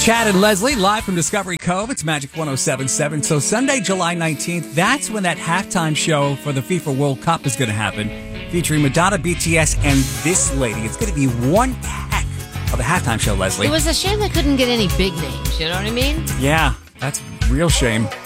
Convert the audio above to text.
Chad and Leslie, live from Discovery Cove. It's Magic 107.7. So Sunday, July 19th, that's when that halftime show for the FIFA World Cup is going to happen, featuring Madonna, BTS, and this lady. It's going to be one heck of a halftime show, Leslie. It was a shame they couldn't get any big names, you know what I mean? Yeah, that's a real shame.